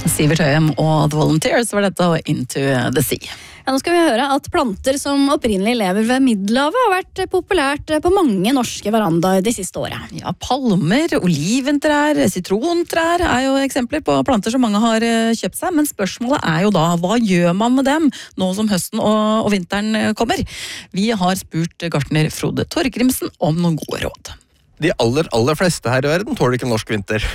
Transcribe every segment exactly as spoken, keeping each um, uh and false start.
Sivert Høyem og The Volunteers var dette og Into the Sea. Ja, nå skal vi høre at planter som opprinnelig lever ved Middelhavet har vært populært på mange norske verandaer de siste årene. Ja, palmer, oliventrær, sitrontrær er jo eksempler på planter som mange har kjøpt seg, men spørsmålet er jo da, hva gjør man med dem nå som høsten og, og vinteren kommer? Vi har spurt gartner Frode Torgrimsen om noen gode råd. De aller, aller fleste her i verden tåler ikke norsk vinter.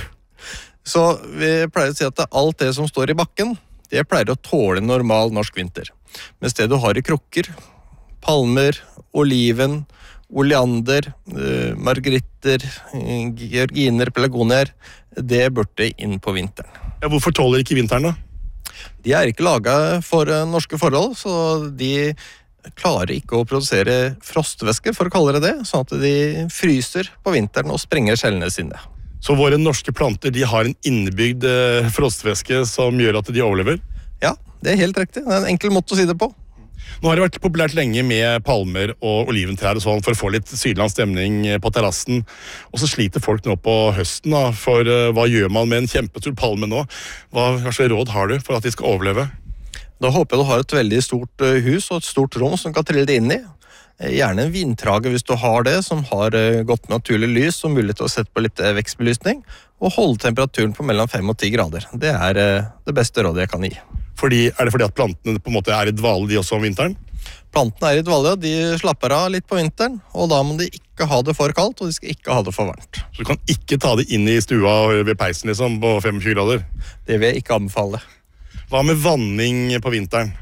Så vi pleier å si at alt det som står i bakken, det pleier å tåle normal norsk vinter. Mens det du har i krukker, palmer, oliven, oleander, eh, margeritter, georginer, pelargonier, det burde inn på vinteren. Ja, hvorfor tåler ikke vinteren da? De er ikke laget for uh, norske forhold, så de klarer ikke å produsere frostvæske, for å kalle det det, sånn at de fryser på vinteren og sprenger cellene sine. Så våre norske planter, de har en innebygd eh, frostvæske som gjør at de overlever? Ja, det er helt riktig. Det er en enkel måte å si det på. Nå har det vært populært lenge med palmer og oliventrær og sånn for å få litt sydlands stemning på terrassen. Og så sliter folk nå på høsten da, for uh, hva gjør man med en kjempestor palme nå? Hva slags råd har du for at de skal overleve? Da håper jeg du har et veldig stort uh, hus og et stort rom som kan trille det inn i. Gjerne en vintrage hvis du har det, som har uh, godt naturlig lys og mulighet til å sette på litt uh, vekstbelysning, og holde temperaturen på mellom fem og ti grader. Det er uh, det beste rådet jeg kan gi. Fordi, er det fordi at plantene på en måte er i dvale de også om vinteren? Plantene er i dvale, de slapper av litt på vinteren, og da må de ikke ha det for kaldt, og de skal ikke ha det for varmt. Så du kan ikke ta det inn i stua ved peisen liksom, på femogtjue grader? Det vil jeg ikke anbefale. Hva med vanning på vinteren?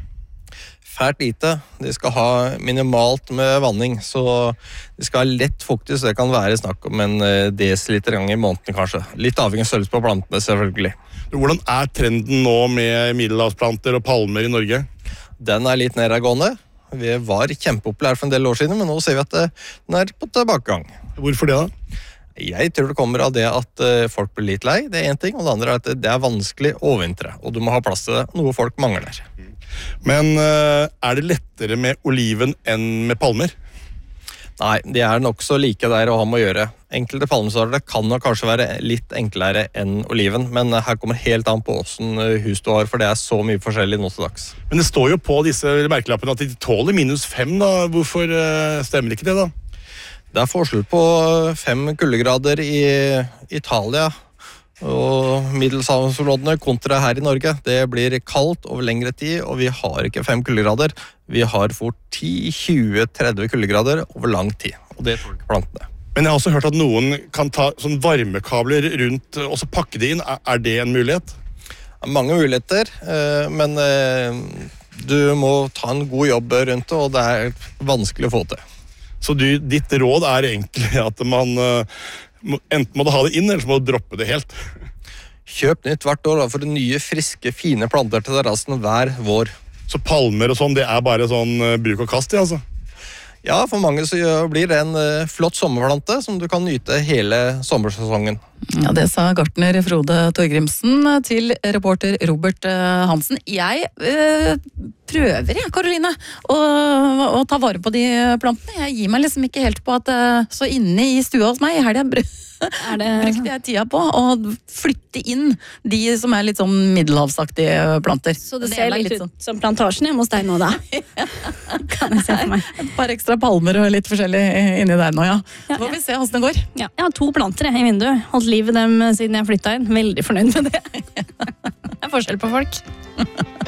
Fælt lite. De skal ha minimalt med vanning, så de skal ha lett fuktig, så det kan være snakk om en desiliter gang i måneden kanskje. Litt avhengig av størrelse på plantene, selvfølgelig. Hvordan er trenden nå med middelhavsplanter og palmer i Norge? Den er litt nedadgående. Vi var kjempepopulære for en del år siden, men nå ser vi at den er på tilbakegang. Hvorfor det da? Jeg tror det kommer av det at folk blir litt lei, det er en ting, og det andre er at det er vanskelig å overvintre, og du må ha plass til det, noe folk mangler. Men er det lettere med oliven enn med palmer? Nei, de er nok så like der å ha med å gjøre. Enkelte palmesorter kan nok kanskje være litt enklere enn oliven, men her kommer helt an på hvordan hus du har, for det er så mye forskjellig nå til dags. Men det står jo på disse merkelappene at de tåler minus fem, da. Hvorfor stemmer ikke det da? Det er forskjell på fem kuldegrader i Italia og middelshavsområdene kontra her i Norge. Det blir kaldt over lengre tid, og vi har ikke fem kuldegrader. Vi har fort ti, tjue, tretti kuldegrader over lang tid, og det tåler ikke plantene. Men jeg har også hørt at noen kan ta sånn varmekabler rundt og så pakke det inn. Er det en mulighet? Mange muligheter, men du må ta en god jobb rundt det, og det er vanskelig å få til. Så du, ditt råd er egentlig at man enten må du ha det inn, eller så må du droppe det helt? Kjøp nytt hvert år for nye, friske, fine planter til terrassen hver vår. Så palmer og sånn, det er bare sånn bruk og kast, ja, altså? Ja, for mange så blir det en flott sommerplante som du kan nyte hele sommersesongen. Ja, det sa gartner Frode Torgrimsen til reporter Robert Hansen. Jeg øh, prøver, jeg, Karoline, å, å ta vare på de plantene. Jeg gir meg liksom ikke helt på at så inne i stua hos meg i helgen er det... brukte jeg tida på å flytte inn de som er litt sånn middelhavsaktige planter. Så det ser litt, litt sånn ut som plantasjen hjemme hos deg nå da? Kan jeg se for meg. Et par ekstra palmer og litt forskjellig inni der nå, ja. Så får vi se hvordan det går. Ja, jeg har to planter i vinduet. Holdt liv i dem siden jeg flyttet inn. Veldig fornøyd med det. Det er forskjell på folk.